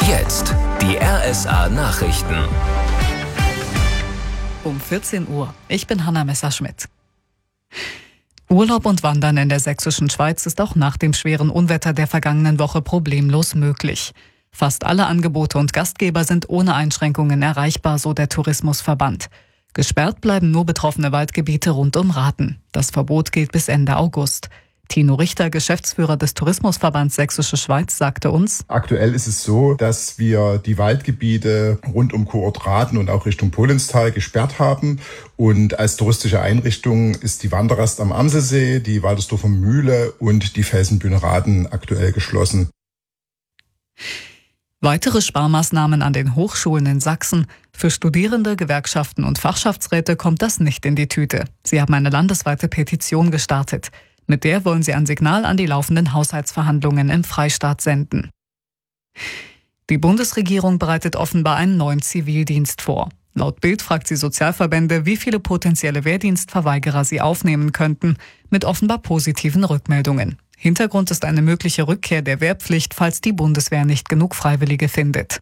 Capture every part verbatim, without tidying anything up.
Jetzt die R S A-Nachrichten. Um vierzehn Uhr. Ich bin Hanna Messerschmidt. Urlaub und Wandern in der sächsischen Schweiz ist auch nach dem schweren Unwetter der vergangenen Woche problemlos möglich. Fast alle Angebote und Gastgeber sind ohne Einschränkungen erreichbar, so der Tourismusverband. Gesperrt bleiben nur betroffene Waldgebiete rund um Rathen. Das Verbot gilt bis Ende August. Tino Richter, Geschäftsführer des Tourismusverbands Sächsische Schweiz, sagte uns: Aktuell ist es so, dass wir die Waldgebiete rund um Kurort Rathen und auch Richtung Pohlenstal gesperrt haben. Und als touristische Einrichtung ist die Wanderrast am Amselsee, die Waltersdorfer Mühle und die Felsenbühne Rathen aktuell geschlossen. Weitere Sparmaßnahmen an den Hochschulen in Sachsen. Für Studierende, Gewerkschaften und Fachschaftsräte kommt das nicht in die Tüte. Sie haben eine landesweite Petition gestartet. Mit der wollen sie ein Signal an die laufenden Haushaltsverhandlungen im Freistaat senden. Die Bundesregierung bereitet offenbar einen neuen Zivildienst vor. Laut Bild fragt sie Sozialverbände, wie viele potenzielle Wehrdienstverweigerer sie aufnehmen könnten, mit offenbar positiven Rückmeldungen. Hintergrund ist eine mögliche Rückkehr der Wehrpflicht, falls die Bundeswehr nicht genug Freiwillige findet.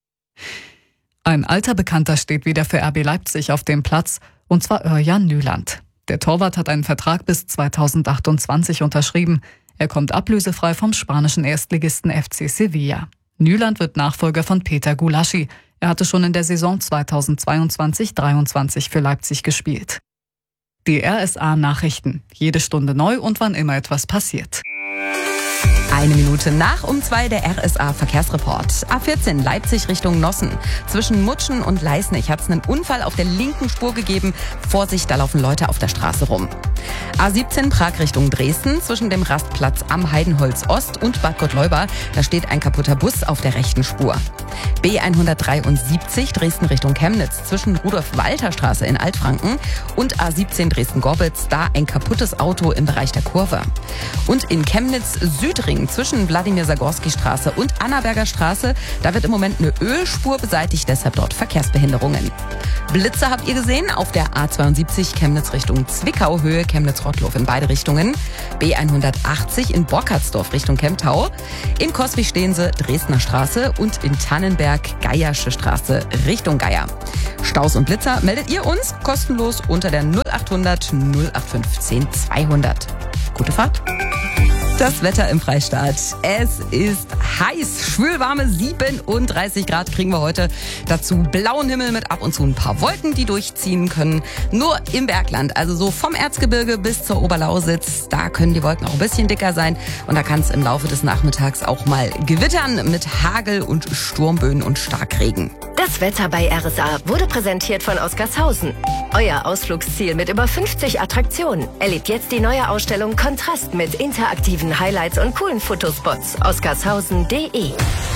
Ein alter Bekannter steht wieder für R B Leipzig auf dem Platz, und zwar Örjan Nyland. Der Torwart hat einen Vertrag bis zweitausendachtundzwanzig unterschrieben. Er kommt ablösefrei vom spanischen Erstligisten F C Sevilla. Nyland wird Nachfolger von Peter Gulaschi. Er hatte schon in der Saison zweitausendzweiundzwanzig dreiundzwanzig für Leipzig gespielt. Die R S A-Nachrichten. Jede Stunde neu und wann immer etwas passiert. Eine Minute nach um zwei der R S A-Verkehrsreport. A vierzehn Leipzig Richtung Nossen. Zwischen Mutschen und Leisnig hat es einen Unfall auf der linken Spur gegeben. Vorsicht, da laufen Leute auf der Straße rum. A siebzehn Prag Richtung Dresden. Zwischen dem Rastplatz am Heidenholz Ost und Bad Gottleuba. Da steht ein kaputter Bus auf der rechten Spur. B hundertdreiundsiebzig Dresden Richtung Chemnitz. Zwischen Rudolf-Walter-Straße in Altfranken und A siebzehn Dresden-Gorbitz. Da ein kaputtes Auto im Bereich der Kurve. Und in Chemnitz-Südring zwischen Wladimir-Sagorski-Straße und Annaberger Straße, da wird im Moment eine Ölspur beseitigt, deshalb dort Verkehrsbehinderungen. Blitze habt ihr gesehen auf der A zweiundsiebzig Chemnitz Richtung Zwickau, Höhe Chemnitz-Rottloff in beide Richtungen. B hundertachtzig in Borkertsdorf Richtung Kemptau. In Coswig-Stehense Dresdner Straße und in Tannenberg Geiersche Straße Richtung Geier. Staus und Blitzer meldet ihr uns kostenlos unter der null achthundert null acht fünfzehn zweihundert. Gute Fahrt! Das Wetter im Freistaat. Es ist heiß, schwülwarme siebenunddreißig Grad kriegen wir heute. Dazu blauen Himmel mit ab und zu ein paar Wolken, die durchziehen können. Nur im Bergland, also so vom Erzgebirge bis zur Oberlausitz, da können die Wolken auch ein bisschen dicker sein. Und da kann es im Laufe des Nachmittags auch mal gewittern mit Hagel und Sturmböen und Starkregen. Das Wetter bei R S A wurde präsentiert von Oscarshausen. Euer Ausflugsziel mit über fünfzig Attraktionen. Erlebt jetzt die neue Ausstellung Kontrast mit interaktiven Highlights und coolen Fotospots. Oscarshausen punkt de.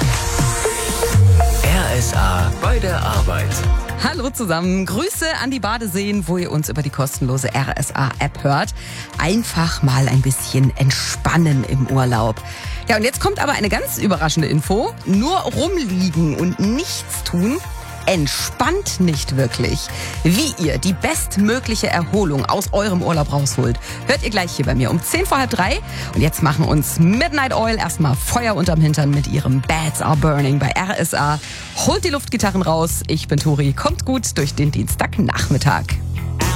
R S A bei der Arbeit. Hallo zusammen, Grüße an die Badeseen, wo ihr uns über die kostenlose R S A-App hört. Einfach mal ein bisschen entspannen im Urlaub. Ja, und jetzt kommt aber eine ganz überraschende Info. Nur rumliegen und nichts tun entspannt nicht wirklich. Wie ihr die bestmögliche Erholung aus eurem Urlaub rausholt, hört ihr gleich hier bei mir um zehn vor halb drei. Und jetzt machen uns Midnight Oil erstmal Feuer unterm Hintern mit ihrem Bats Are Burning bei R S A. Holt die Luftgitarren raus. Ich bin Tori. Kommt gut durch den Dienstagnachmittag.